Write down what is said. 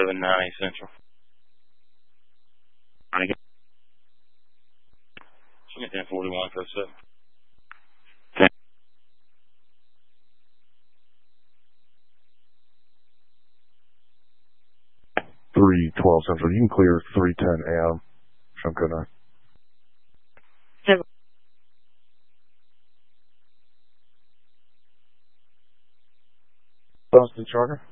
1190 Central. Trying to get 1041 for 7. 312 Central. You can clear 310 AM. Shumko 9. Boston Charter.